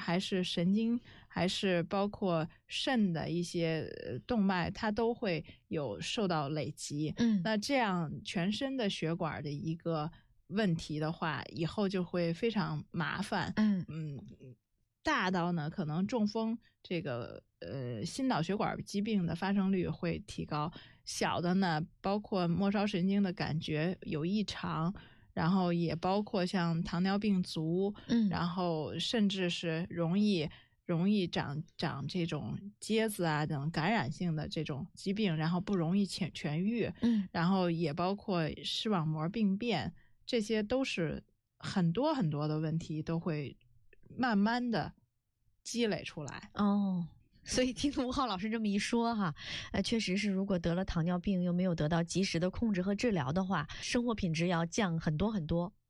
还是神经，还是包括肾的一些动脉，它都会有受到累积。那这样全身的血管的一个问题的话，以后就会非常麻烦。大到呢，可能中风这个心脑血管疾病的发生率会提高；小的呢，包括末梢神经的感觉有异常，然后也包括像糖尿病足，然后甚至是容易长这种疖子啊等感染性的这种疾病，然后不容易痊愈。然后也包括视网膜病变，这些都是很多很多的问题都会慢慢的积累出来。 所以听吴浩老师这么一说哈，确实是，如果得了糖尿病又没有得到及时的控制和治疗的话，生活品质要降很多很多。